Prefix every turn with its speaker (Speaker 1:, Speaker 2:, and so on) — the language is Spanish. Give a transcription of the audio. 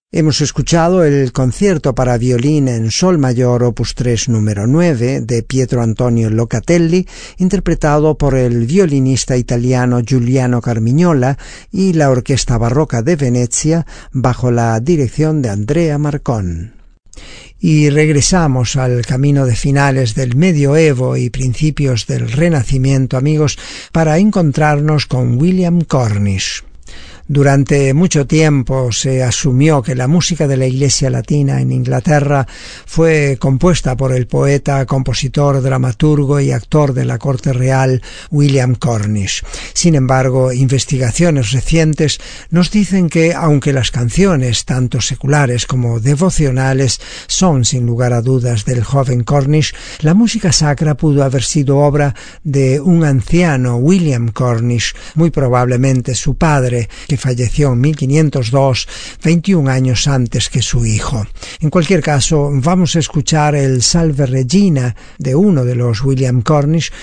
Speaker 1: Hemos escuchado el concierto para violín en sol mayor opus 3 número 9 de Pietro Antonio Locatelli, interpretado por el violinista italiano Giuliano Carmignola y la Orquesta Barroca de Venecia bajo la dirección de Andrea Marcon. Y regresamos al camino de finales del medioevo y principios del Renacimiento, amigos, para encontrarnos con William Cornish. Durante mucho tiempo se asumió que la música de la Iglesia Latina en Inglaterra fue compuesta por el poeta, compositor, dramaturgo y actor de la corte real William Cornish. Sin embargo, investigaciones recientes nos dicen que, aunque las canciones, tanto seculares como devocionales, son sin lugar a dudas del joven Cornish, la música sacra pudo haber sido obra de un anciano, William Cornish, muy probablemente su padre, que falleció en 1502, 21 años antes que su hijo. En cualquier caso, vamos a escuchar el Salve Regina de uno de los William Cornish,